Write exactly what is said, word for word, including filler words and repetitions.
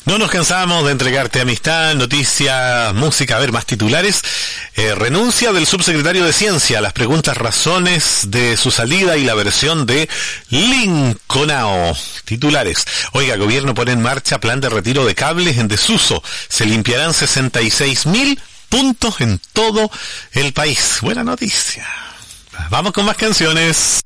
No nos cansamos de entregarte amistad, noticias, música, a ver, más titulares. Eh, renuncia del subsecretario de Ciencia, las preguntas, razones de su salida y la versión de Linconao. Titulares. Oiga, gobierno pone en marcha plan de retiro de cables en desuso. Se limpiarán sesenta y seis mil puntos en todo el país. Buena noticia. Vamos con más canciones.